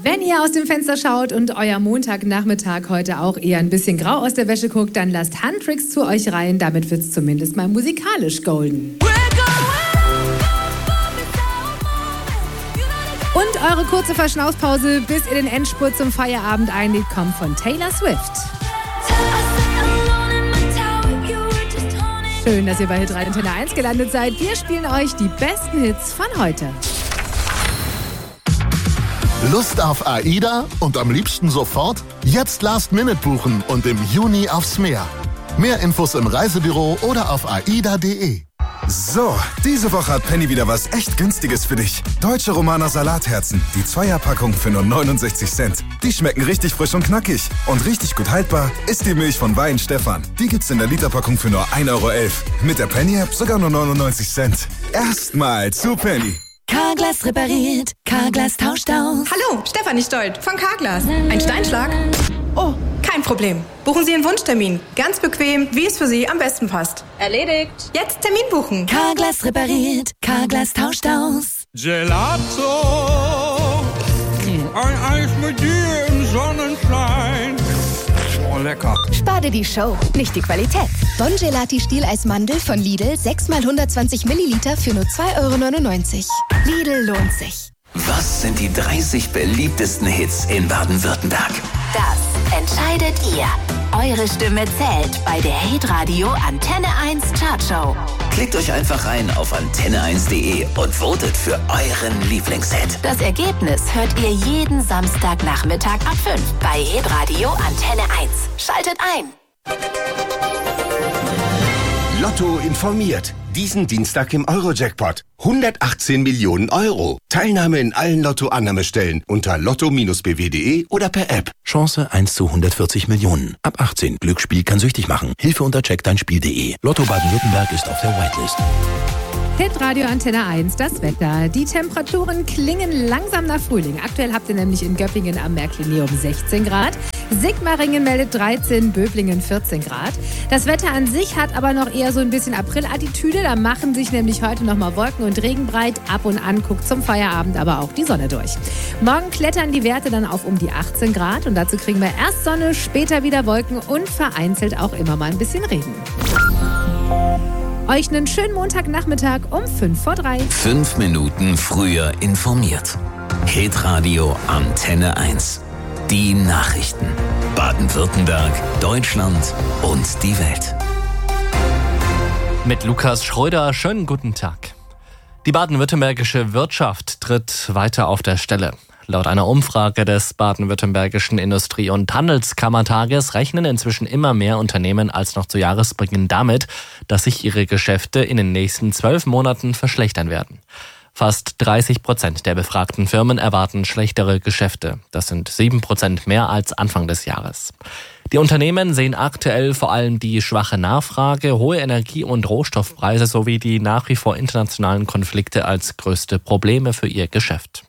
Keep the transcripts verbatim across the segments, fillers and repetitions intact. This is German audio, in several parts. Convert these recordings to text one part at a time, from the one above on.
Wenn ihr aus dem Fenster schaut und euer Montagnachmittag heute auch eher ein bisschen grau aus der Wäsche guckt, dann lasst Handtricks zu euch rein. Damit wird's zumindest mal musikalisch golden. Und eure kurze Verschnaufpause, bis ihr den Endspurt zum Feierabend einlegt, kommt von Taylor Swift. Schön, dass ihr bei Hitradio Antenne eins gelandet seid. Wir spielen euch die besten Hits von heute. Lust auf AIDA und am liebsten sofort? Jetzt Last Minute buchen und im Juni aufs Meer. Mehr Infos im Reisebüro oder auf aida punkt de. So, diese Woche hat Penny wieder was echt Günstiges für dich. Deutsche Romaner Salatherzen, die Zweierpackung für nur neunundsechzig Cent. Die schmecken richtig frisch und knackig. Und richtig gut haltbar ist die Milch von Wein Stefan. Die gibt's in der Literpackung für nur ein Euro elf. Mit der Penny-App sogar nur neunundneunzig Cent. Erstmal zu Penny. Carglass repariert, Carglass tauscht aus. Hallo, Stefanie Stolt von Carglass. Ein Steinschlag? Oh, kein Problem. Buchen Sie einen Wunschtermin. Ganz bequem, wie es für Sie am besten passt. Erledigt. Jetzt Termin buchen. Carglass repariert, Carglass tauscht aus. Gelato, ein Eis mit dir im Sonnenschein. Oh, lecker. Spar dir die Show, nicht die Qualität. Bon Gelati Stieleis Mandel von Lidl, sechs mal hundertzwanzig Milliliter für nur zwei Euro neunundneunzig. Lidl lohnt sich. Was sind die dreißig beliebtesten Hits in Baden-Württemberg? Das entscheidet ihr. Eure Stimme zählt bei der Hitradio Antenne eins Chartshow. Klickt euch einfach rein auf antenne eins punkt de und votet für euren Lieblingshit. Das Ergebnis hört ihr jeden Samstagnachmittag ab fünf bei Hitradio Antenne eins. Schaltet ein. Lotto informiert. Diesen Dienstag im Euro-Jackpot. hundertachtzehn Millionen Euro. Teilnahme in allen Lotto-Annahmestellen unter lotto b w punkt de oder per App. Chance eins zu hundertvierzig Millionen. Ab achtzehn. Glücksspiel kann süchtig machen. Hilfe unter check dein spiel punkt de. Lotto Baden-Württemberg ist auf der Whitelist. Hitradio Antenne eins, das Wetter. Die Temperaturen klingen langsam nach Frühling. Aktuell habt ihr nämlich in Göppingen am Märklinium sechzehn Grad. Sigmaringen meldet dreizehn, Böblingen vierzehn Grad. Das Wetter an sich hat aber noch eher so ein bisschen April-Attitüde. Da machen sich nämlich heute nochmal Wolken und Regen breit. Ab und an guckt zum Feierabend aber auch die Sonne durch. Morgen klettern die Werte dann auf um die achtzehn Grad. Und dazu kriegen wir erst Sonne, später wieder Wolken und vereinzelt auch immer mal ein bisschen Regen. Euch einen schönen Montagnachmittag um fünf vor drei. Fünf Minuten früher informiert. Hitradio Antenne eins. Die Nachrichten. Baden-Württemberg, Deutschland und die Welt. Mit Lukas Schröder, schönen guten Tag. Die baden-württembergische Wirtschaft tritt weiter auf der Stelle. Laut einer Umfrage des baden-württembergischen Industrie- und Handelskammertages rechnen inzwischen immer mehr Unternehmen als noch zu Jahresbeginn damit, dass sich ihre Geschäfte in den nächsten zwölf Monaten verschlechtern werden. Fast dreißig Prozent der befragten Firmen erwarten schlechtere Geschäfte. Das sind sieben Prozent mehr als Anfang des Jahres. Die Unternehmen sehen aktuell vor allem die schwache Nachfrage, hohe Energie- und Rohstoffpreise sowie die nach wie vor internationalen Konflikte als größte Probleme für ihr Geschäft.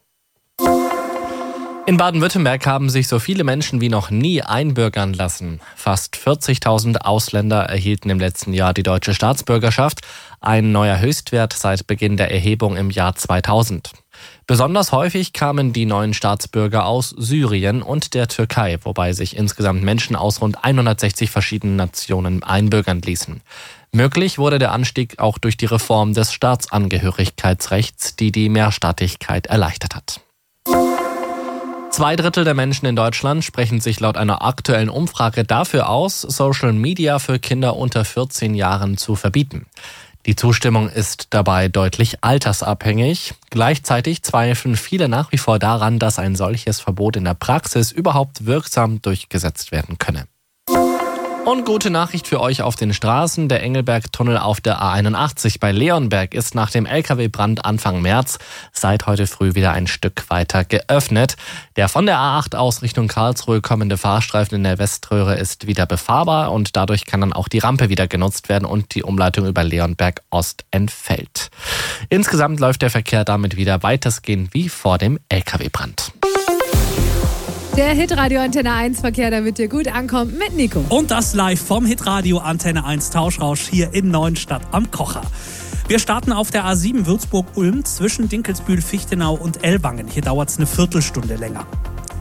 In Baden-Württemberg haben sich so viele Menschen wie noch nie einbürgern lassen. Fast vierzigtausend Ausländer erhielten im letzten Jahr die deutsche Staatsbürgerschaft, ein neuer Höchstwert seit Beginn der Erhebung im Jahr zweitausend. Besonders häufig kamen die neuen Staatsbürger aus Syrien und der Türkei, wobei sich insgesamt Menschen aus rund hundertsechzig verschiedenen Nationen einbürgern ließen. Möglich wurde der Anstieg auch durch die Reform des Staatsangehörigkeitsrechts, die die Mehrstaatlichkeit erleichtert hat. Zwei Drittel der Menschen in Deutschland sprechen sich laut einer aktuellen Umfrage dafür aus, Social Media für Kinder unter vierzehn Jahren zu verbieten. Die Zustimmung ist dabei deutlich altersabhängig. Gleichzeitig zweifeln viele nach wie vor daran, dass ein solches Verbot in der Praxis überhaupt wirksam durchgesetzt werden könne. Und gute Nachricht für euch auf den Straßen. Der Engelberg-Tunnel auf der A einundachtzig bei Leonberg ist nach dem L K W-Brand Anfang März seit heute früh wieder ein Stück weiter geöffnet. Der von der A acht aus Richtung Karlsruhe kommende Fahrstreifen in der Weströhre ist wieder befahrbar und dadurch kann dann auch die Rampe wieder genutzt werden und die Umleitung über Leonberg Ost entfällt. Insgesamt läuft der Verkehr damit wieder weitestgehend wie vor dem L K W-Brand. Der Hitradio Antenne eins Verkehr, damit ihr gut ankommt, mit Nico. Und das live vom Hitradio Antenne eins Tauschrausch hier in Neuenstadt am Kocher. Wir starten auf der A sieben Würzburg-Ulm zwischen Dinkelsbühl, Fichtenau und Ellwangen. Hier dauert es eine Viertelstunde länger.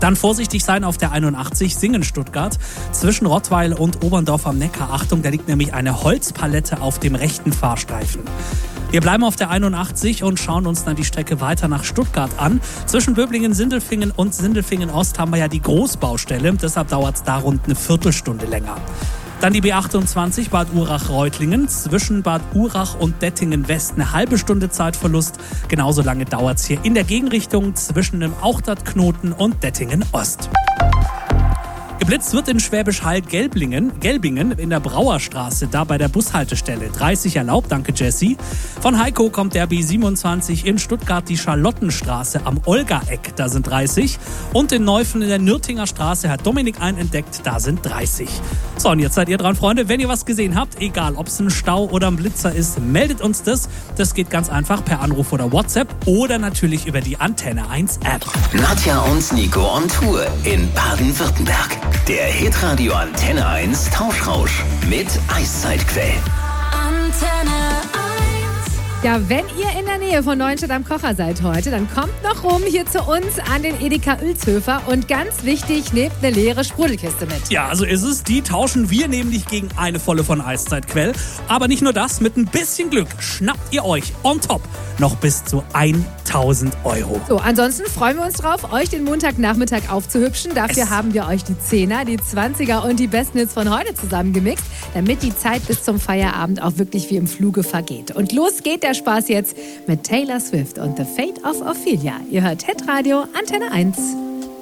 Dann vorsichtig sein auf der einundachtzig Singen-Stuttgart zwischen Rottweil und Oberndorf am Neckar. Achtung, da liegt nämlich eine Holzpalette auf dem rechten Fahrstreifen. Wir bleiben auf der einundachtzig und schauen uns dann die Strecke weiter nach Stuttgart an. Zwischen Böblingen, Sindelfingen und Sindelfingen Ost haben wir ja die Großbaustelle. Deshalb dauert es da rund eine Viertelstunde länger. Dann die B achtundzwanzig Bad Urach-Reutlingen. Zwischen Bad Urach und Dettingen West eine halbe Stunde Zeitverlust. Genauso lange dauert es hier in der Gegenrichtung zwischen dem Auchtertknoten und Dettingen Ost. Geblitzt wird in Schwäbisch Hall Gelblingen, Gelbingen in der Brauerstraße, da bei der Bushaltestelle. dreißig erlaubt, danke Jessie. Von Heiko kommt der B siebenundzwanzig in Stuttgart die Charlottenstraße am Olga-Eck, da sind dreißig. Und in Neufen in der Nürtinger Straße hat Dominik einen entdeckt, da sind dreißig. So, und jetzt seid ihr dran, Freunde. Wenn ihr was gesehen habt, egal ob es ein Stau oder ein Blitzer ist, meldet uns das. Das geht ganz einfach per Anruf oder WhatsApp oder natürlich über die Antenne eins App. Nadja und Nico on Tour in Baden-Württemberg. Der Hitradio Antenne eins Tauschrausch mit Eiszeitquell. Antenne eins. Ja, wenn ihr in der Nähe von Neuenstadt am Kocher seid heute, dann kommt noch rum hier zu uns an den Edeka Uelzhöfer und ganz wichtig, nehmt eine leere Sprudelkiste mit. Ja, so ist es. Die tauschen wir nämlich gegen eine volle von Eiszeitquell. Aber nicht nur das, mit ein bisschen Glück schnappt ihr euch on top noch bis zu tausend Euro. So, ansonsten freuen wir uns drauf, euch den Montagnachmittag aufzuhübschen. Dafür es. haben wir euch die Zehner, die Zwanziger und die besten Hits von heute zusammengemixt, damit die Zeit bis zum Feierabend auch wirklich wie im Fluge vergeht. Und los geht der Spaß jetzt mit Taylor Swift und The Fate of Ophelia. Ihr hört Hitradio Antenne eins.